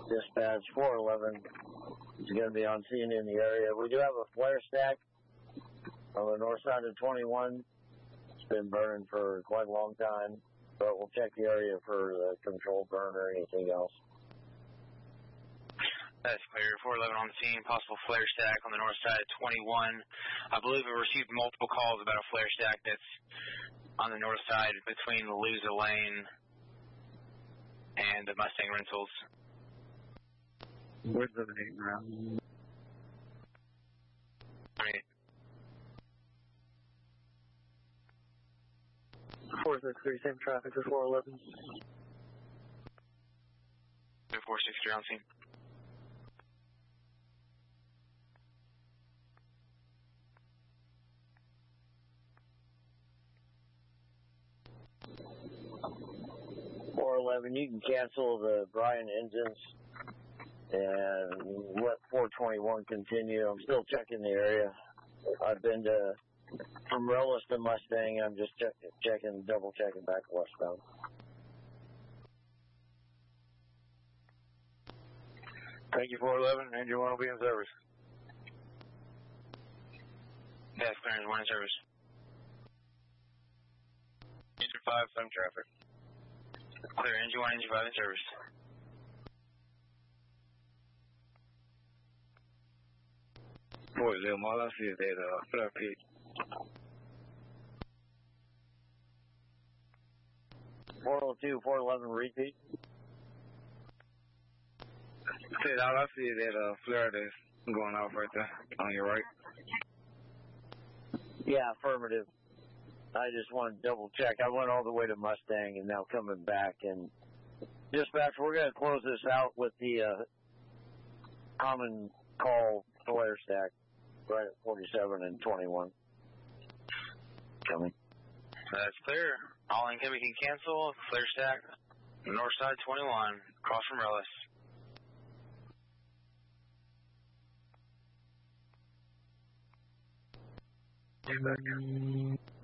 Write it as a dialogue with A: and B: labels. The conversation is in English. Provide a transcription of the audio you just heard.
A: Dispatch 411 is going to be on scene in the area. We do have a flare stack on the north side of 21. It's been burning for quite a long time, but we'll check the area for the controlled burn or anything else.
B: That's clear. 411 on the scene. Possible flare stack on the north side of 21. I believe we received multiple calls about a flare stack that's on the north side between the Louisa Lane and the Mustang Rentals.
C: Where's the name around?
B: Right.
A: 463, same traffic for 411.
B: 463 on scene.
A: You can cancel the Bryan engines and let 421 continue. I'm still checking the area. I've been from Rellis to Mustang. I'm just double checking back westbound.
C: Thank you, 411. Engine 1 will be in service.
B: Yes, clearance 1 in service.
C: Engine 5, some traffic.
B: Clear, engine 1, engine 5 in service.
C: Boy, all I see is that flare pit.
A: 402, 411, repeat.
C: Said all I see is that flare that's going off right there on your right.
A: Yeah, affirmative. I just want to double check. I went all the way to Mustang and now coming back. And dispatch, we're going to close this out with the common call flare stack right at 47 and 21. Coming.
B: That's clear. All incoming can cancel. Flare stack, north side 21, across from Rellis.